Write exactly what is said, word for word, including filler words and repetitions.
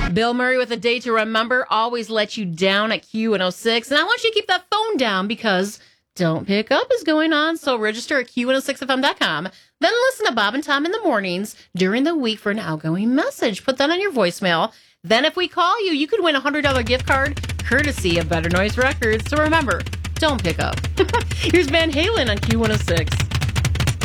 Bill Murray with a day to remember always let you down at Q one oh six. And I want you to keep that phone down because Don't Pick Up is going on. So register at Q one oh six F M dot com. Then listen to Bob and Tom in the mornings during the week for an outgoing message. Put that on your voicemail. Then if we call you, you could win a one hundred dollars gift card courtesy of Better Noise Records. So remember, don't pick up. Here's Van Halen on Q one oh six.